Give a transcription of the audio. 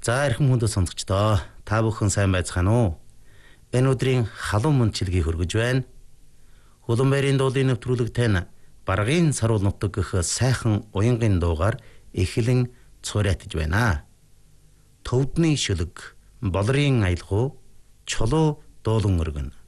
За эрхэм хүндэ сонсогчдоо та бүхэн сайн байцгаана уу? Энэ өдрийн халуун мөнчилгийг хүргэж байна. Хуланбайрын дуулын нэвтрүүлэгтэй нь Баргын саруул нутаг гэх сайхан уянгийн дуугаар эхлэн цуурайтж байна. Төвдний шүлэг, болрын аялгуу, чулуу дуулан өргөн.